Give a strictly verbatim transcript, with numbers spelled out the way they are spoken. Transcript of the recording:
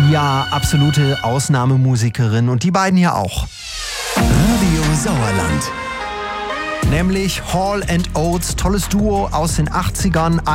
Ja, absolute Ausnahmemusikerin und die beiden hier auch. Radio Sauerland. Nämlich Hall and Oates, tolles Duo aus den achtzigern.